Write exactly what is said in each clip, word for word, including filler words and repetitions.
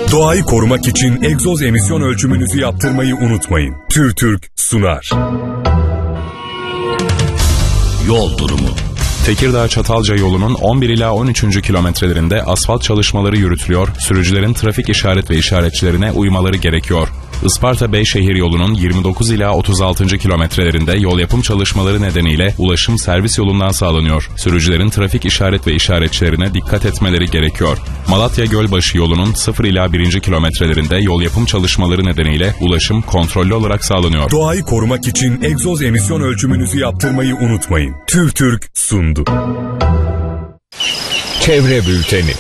Doğayı korumak için egzoz emisyon ölçümünüzü yaptırmayı unutmayın. TÜRTÜRK sunar. Yol durumu. Tekirdağ-Çatalca yolunun on bir ila on üçüncü kilometrelerinde asfalt çalışmaları yürütülüyor, sürücülerin trafik işaret ve işaretçilerine uymaları gerekiyor. Isparta-Beyşehir yolunun yirmi dokuz ila otuz altıncı kilometrelerinde yol yapım çalışmaları nedeniyle ulaşım servis yolundan sağlanıyor. Sürücülerin trafik işaret ve işaretçilerine dikkat etmeleri gerekiyor. Malatya-Gölbaşı yolunun sıfır ila birinci kilometrelerinde yol yapım çalışmaları nedeniyle ulaşım kontrollü olarak sağlanıyor. Doğayı korumak için egzoz emisyon ölçümünüzü yaptırmayı unutmayın. TÜRTÜRK sundu. Çevre Bülteni.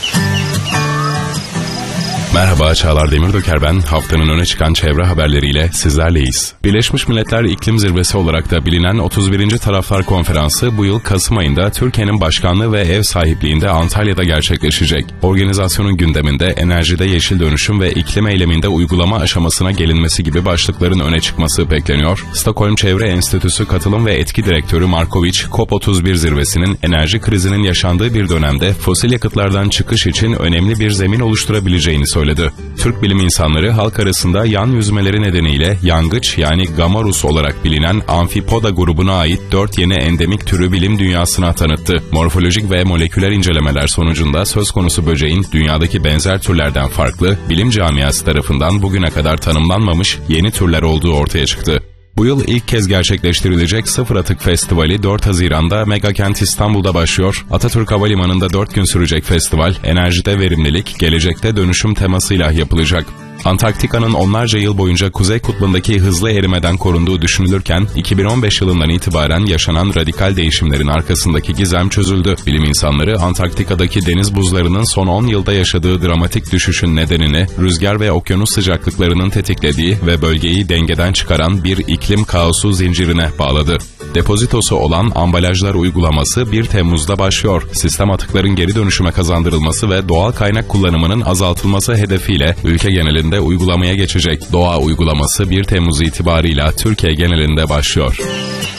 Merhaba, Çağlar Demirdöker ben. Haftanın öne çıkan çevre haberleriyle sizlerleyiz. Birleşmiş Milletler İklim Zirvesi olarak da bilinen otuz birinci Taraflar Konferansı bu yıl Kasım ayında Türkiye'nin başkanlığı ve ev sahipliğinde Antalya'da gerçekleşecek. Organizasyonun gündeminde enerjide yeşil dönüşüm ve iklim eyleminde uygulama aşamasına gelinmesi gibi başlıkların öne çıkması bekleniyor. Stockholm Çevre Enstitüsü Katılım ve Etki Direktörü Markovic, COP otuz bir zirvesinin enerji krizinin yaşandığı bir dönemde fosil yakıtlardan çıkış için önemli bir zemin oluşturabileceğini söyledi. söyledi. Türk bilim insanları halk arasında yan yüzmeleri nedeniyle yangıç yani Gamarus olarak bilinen Amphipoda grubuna ait dört yeni endemik türü bilim dünyasına tanıttı. Morfolojik ve moleküler incelemeler sonucunda söz konusu böceğin dünyadaki benzer türlerden farklı, bilim camiası tarafından bugüne kadar tanımlanmamış yeni türler olduğu ortaya çıktı. Bu yıl ilk kez gerçekleştirilecek Sıfır Atık Festivali dört Haziran'da Megakent İstanbul'da başlıyor. Atatürk Havalimanı'nda dört gün sürecek festival, enerjide verimlilik, gelecekte dönüşüm temasıyla yapılacak. Antarktika'nın onlarca yıl boyunca Kuzey Kutbu'ndaki hızlı erimeden korunduğu düşünülürken, iki bin on beş yılından itibaren yaşanan radikal değişimlerin arkasındaki gizem çözüldü. Bilim insanları Antarktika'daki deniz buzlarının son on yılda yaşadığı dramatik düşüşün nedenini, rüzgar ve okyanus sıcaklıklarının tetiklediği ve bölgeyi dengeden çıkaran bir iklim kaosu zincirine bağladı. Depozitosu olan ambalajlar uygulaması bir Temmuz'da başlıyor. Sistem atıkların geri dönüşüme kazandırılması ve doğal kaynak kullanımının azaltılması hedefiyle ülke genelinde uygulamaya geçecek. Doğa uygulaması bir Temmuz itibarıyla Türkiye genelinde başlıyor.